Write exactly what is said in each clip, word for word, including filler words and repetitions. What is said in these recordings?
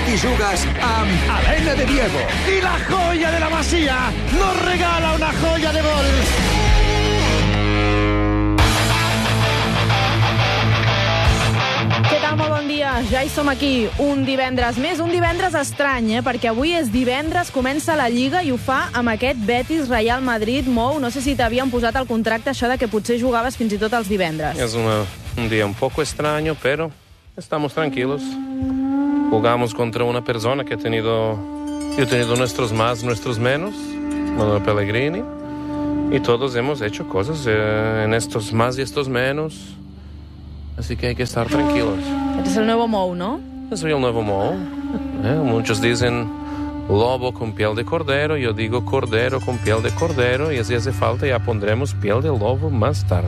T'hi jugues amb Helena de Diego. Y la joya de la Masía nos regala una joya de gol. Què tal? Molt bon dia. Ja hi som aquí, un divendres més, un divendres estrany, eh? Perquè avui és divendres, comença la Lliga i ho fa amb aquest Betis Real Madrid. Mou, no sé si t'havien posat al contracte això de que potser jugaves fins i tot els divendres. Es una, un día un poco extraño, pero estamos tranquilos. Jugamos contra una persona que ha tenido, yo he tenido nuestros más, nuestros menos, Manuel Pellegrini, y todos hemos hecho cosas eh, en estos más y estos menos. Así que hay que estar tranquilos. Este es el nuevo Mou, ¿no? Soy el nuevo Mou. ¿eh? Muchos dicen lobo con piel de cordero, yo digo cordero con piel de cordero, y si hace falta ya pondremos piel de lobo más tarde.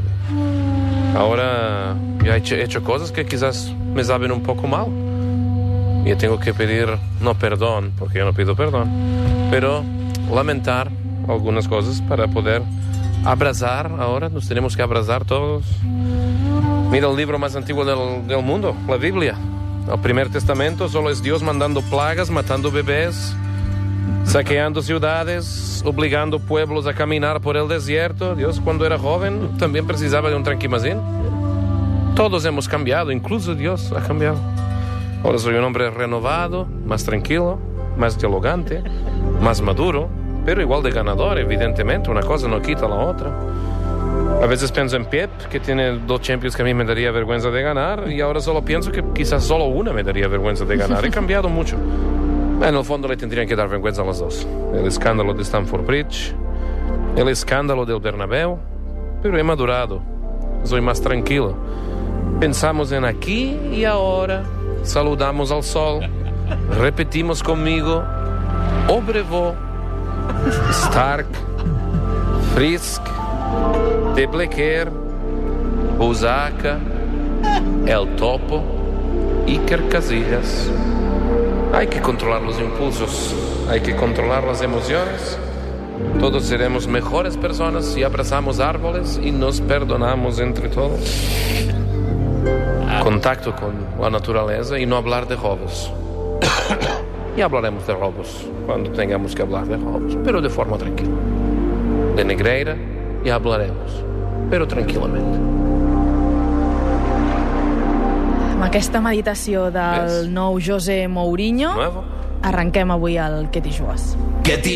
Ahora yo he hecho, he hecho cosas que quizás me saben un poco mal. Yo tengo que pedir, no perdón, porque yo no pido perdón, pero lamentar algunas cosas para poder abrazar. Ahora nos tenemos que abrazar todos. Mira el libro más antiguo del, del mundo, la Biblia. El primer testamento solo es Dios mandando plagas, matando bebés, saqueando ciudades, obligando pueblos a caminar por el desierto. Dios, cuando era joven, también precisaba de un tranquimacín. Todos hemos cambiado, incluso Dios ha cambiado. Ahora soy un hombre renovado, más tranquilo, más dialogante, más maduro, pero igual de ganador, evidentemente. Una cosa no quita la otra. A veces pienso en Pep, que tiene dos Champions que a mí me daría vergüenza de ganar, y ahora solo pienso que quizás solo una me daría vergüenza de ganar. He cambiado mucho. En el fondo le tendrían que dar vergüenza a los dos. El escándalo de Stamford Bridge, el escándalo del Bernabéu, pero he madurado. Soy más tranquilo. Pensamos en aquí y ahora. Saludamos al sol. Repetimos conmigo. Obrevo, Stark, Frisk, De Blequer, Busaca, El Topo, Iker Casillas. Hay que controlar los impulsos, hay que controlar las emociones. Todos seremos mejores personas si abrazamos árboles y nos perdonamos entre todos. Contacto con la naturaleza y no hablar de robos. Y hablaremos de robos cuando tengamos que hablar de robos, pero de forma tranquila. De Negreira ja hablaremos, però tranquil·lament. Amb aquesta meditació del nou José Mourinho, Nuevo. arrenquem avui el Què t'hi jugues.